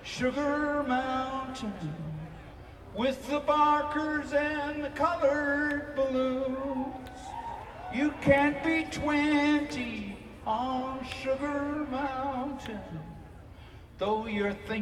Sugar Mountain, with the barkers and the colored balloons. You can't be 20 on Sugar Mountain, though you're thinking